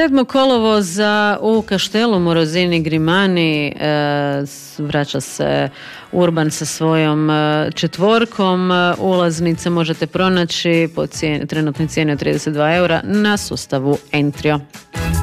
7. kolovoza u Kaštelu Morozini Grimani vraća se Urban sa svojom četvorkom. Ulaznice možete pronaći po trenutnoj cijeni od 32 € na sustavu Entrio.